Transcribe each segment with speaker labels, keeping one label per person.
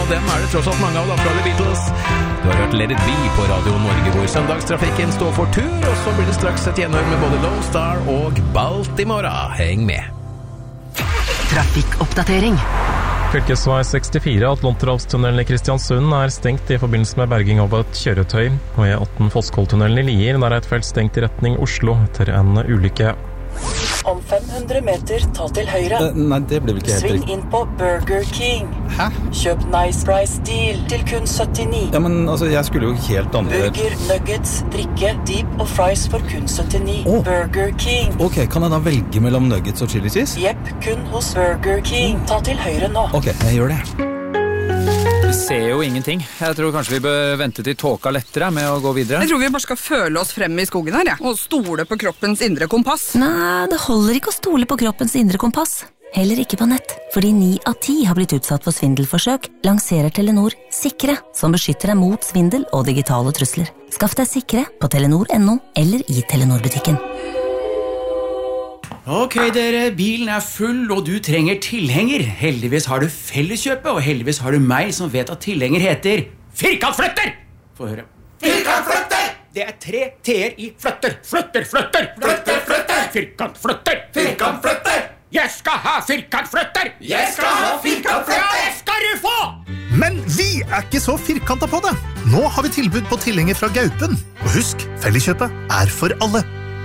Speaker 1: og dem det tross alt mange av da fra The Beatles. Du har hørt Let It Be på Radio Norge, hvor søndagstrafikken står for tur, og så blir det straks et gjenhør med både Lone Star og Baltimora. Heng med.
Speaker 2: Trafikkoppdatering.
Speaker 3: Fylkesvei 64, Atlanterhavstunnelen i Kristiansund stengt i forbindelse med berging av et kjøretøy, og E18 Fosskolltunnelen i Lier, der et felt stengt i retning Oslo etter en ulykke.
Speaker 4: Om 500 meter, ta til høyre.
Speaker 5: Nei, det blir vel ikke helt
Speaker 4: Sving
Speaker 5: riktig.
Speaker 4: inn på Burger King.
Speaker 5: Hæ?
Speaker 4: Kjøp Nice Price Deal til kun 79.
Speaker 5: Ja, men altså, jeg skulle jo helt andre...
Speaker 4: Burger, nuggets, drikke, deep og fries for kun 79. Burger King.
Speaker 5: Ok, kan jeg da velge mellom nuggets og chili cheese?
Speaker 4: Jepp, kun hos Burger King. Ta til høyre nå.
Speaker 5: Ok, jeg gjør det.
Speaker 6: Vi ser jo ingenting. Jeg tror kanskje vi bør vente til tåka lettere med å gå videre.
Speaker 7: Jeg tror vi bare skal føle oss frem i skogen her, og stole på kroppens indre kompass.
Speaker 8: Nei, det holder ikke å stole på kroppens indre kompass. Heller ikke på nett, fordi 9 av 10 har blitt utsatt for svindelforsøk, lanserer Telenor Sikre, som beskytter deg mot svindel og digitale trusler. Skaff deg Sikre på telenor.no eller i Telenor-butikken.
Speaker 9: Ok dere, bilen full og du trenger tilhenger. Heldigvis har du Felleskjøpet, og heldigvis har du meg som vet at tilhenger heter firkantflytter! Få høre. Firkantflytter! Det 3 T-er i flytter. Flytter, flytter! Flytter, flytter! Firkantflytter! Firkantflytter! Jeg skal ha firkantflytter! Jeg skal ha firkantflytter! Ja, det skal du få!
Speaker 10: Men vi ikke så firkantet på det. Nå har vi tilbud på tilhenger fra Gaupen. Og husk, Felleskjøpet for alle.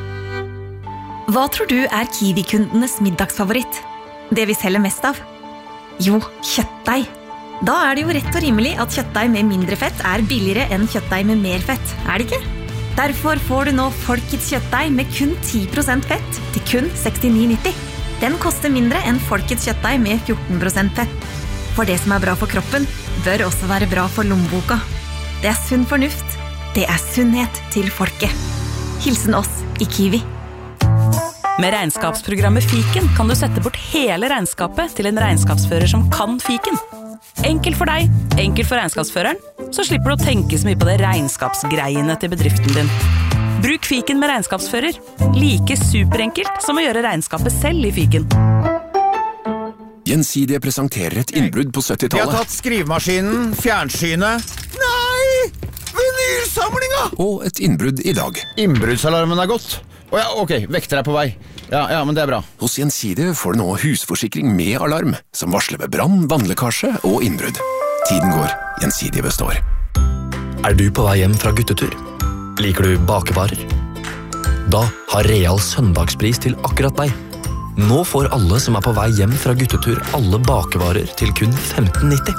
Speaker 11: Hva tror du Kiwi-kundenes middagsfavoritt? Det vi selger mest av? Jo, kjøttdeig. Da det jo rett og rimelig at kjøttdeig med mindre fett billigere enn kjøttdeig med mer fett, det ikke? Derfor får du nå Folkets kjøttdeig med kun 10% fett til kun 69,90. Den koster mindre enn Folkets kjøttdeig med 14% fett. For det som bra for kroppen, bør også være bra for lommeboka. Det sunn fornuft. Det sunnhet til folket. Hilsen oss i Kiwi.
Speaker 12: Med regnskapsprogrammet Fiken kan du sette bort hele regnskapet til en regnskapsfører som kan Fiken. Enkelt for deg, enkelt for regnskapsføreren, så slipper du å tenke så mye på det regnskapsgreiene til bedriften din. Bruk Fiken med regnskapsfører. Like superenkelt som å gjøre regnskapet selv i Fiken.
Speaker 13: Gjensidige presenterer et innbrudd på 70-tallet.
Speaker 14: Vi har tatt skrivemaskinen, fjernsynet. Nei! Vinylsamlinga!
Speaker 13: Og et innbrudd i dag.
Speaker 14: Innbruddsalarmen gått. Ok, vekter på vei. Ja, men det bra.
Speaker 13: Hos Gjensidige får du nå husforsikring med alarm, som varsler ved brann, vannlekkasje og innbrudd. Tiden går, Gjensidige består.
Speaker 15: Du på vei hjem fra guttetur? Liker du bakevarer? Da har Real søndagspris til akkurat deg. Nå får alle som på vei hjem fra guttetur alle bakevarer til kun 15,90.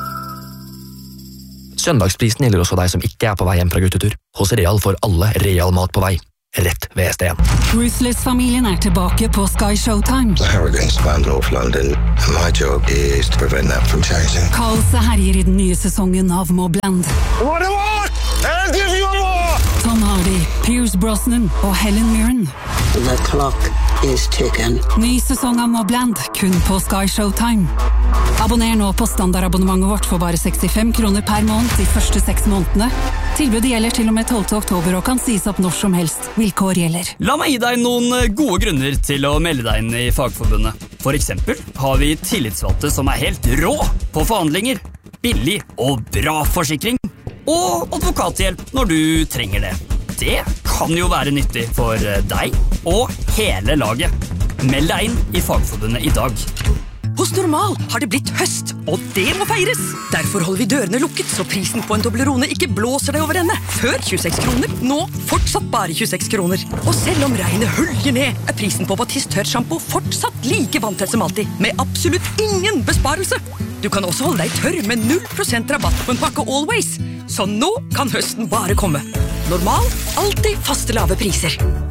Speaker 15: Søndagsprisen gjelder også deg som ikke på vei hjem fra guttetur. Hos Real får alle Real mat på vei. Rett ved ST1.
Speaker 16: Ruthless-familien tilbake på Sky Showtime.
Speaker 17: The Harrogans span North London, and my job is to prevent that from changing.
Speaker 16: Kaoset herjer i den nye sesongen av Mobland.
Speaker 14: What do you want? I'll give you more!
Speaker 16: Tom Hardy, Pierce Brosnan og Helen Mirren.
Speaker 17: The clock is ticking.
Speaker 16: Ny sesong av Mobland, kun på Sky Showtime. Abonner nå på standardabonnementet vårt for bare 65 kroner per måned de første 6 månedene. Tilbudet gjelder til og med 12. oktober og kan sies opp når som helst. Vilkår gjelder.
Speaker 18: La meg gi deg noen gode grunner til å melde deg inn i Fagforbundet. For eksempel har vi tillitsvalgte som helt rå på forhandlinger, billig og bra forsikring, og advokathjelp når du trenger det. Det kan jo være nyttig for deg og hele laget. Meld deg inn i Fagforbundet i dag.
Speaker 19: Hos Normal har det blitt høst, og det må feires. Derfor holder vi dørene lukket, så prisen på en Toblerone ikke blåser deg over ende. Før 26 kroner, nå fortsatt bare 26 kroner. Og selv om regnet høljer ned, prisen på Batiste tørrshampoo fortsatt like vanntett som alltid, med absolutt ingen besparelse. Du kan også holde deg tørr med 0% rabatt på en pakke Always. Så nå kan høsten bare komme. Normal, alltid faste lave priser.